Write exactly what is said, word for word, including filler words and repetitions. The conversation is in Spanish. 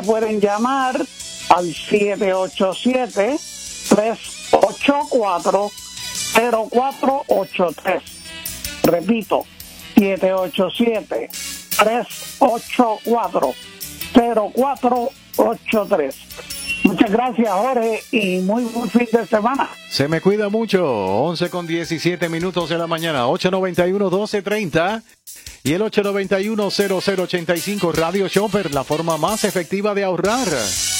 pueden llamar al siete ocho siete, tres ocho cuatro, cero cuatro ocho tres. Repito, siete ocho siete, tres ocho cuatro, cero cuatro ocho tres. Muchas gracias, Jorge, y muy buen fin de semana. Se me cuida mucho. once con diecisiete minutos de la mañana. ocho noventa y uno, doce treinta y el ocho noventa y uno, cero cero ochenta y cinco Radio Shopper, la forma más efectiva de ahorrar.